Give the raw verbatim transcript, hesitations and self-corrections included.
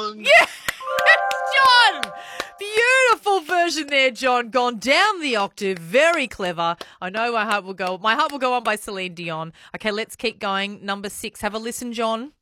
song. Yeah, John! Beautiful version there, John. Gone down the octave. Very clever. I know my heart will go. My heart will go on by Celine Dion. Okay, let's keep going. Number six. Have a listen, John.